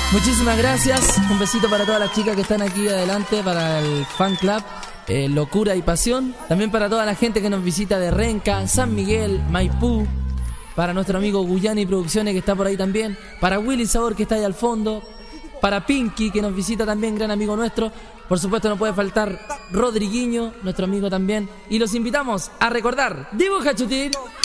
Muchísimas gracias. Un besito para todas las chicas que están aquí adelante, para el fan club Locura y Pasión. También para toda la gente que nos visita de Renca, San Miguel, Maipú. Para nuestro amigo Guyani Producciones que está por ahí también. Para Willy Sabor que está ahí al fondo. Para Pinky que nos visita también, gran amigo nuestro. Por supuesto no puede faltar Rodriguinho, nuestro amigo también. Y los invitamos a recordar Dibuja Chutín.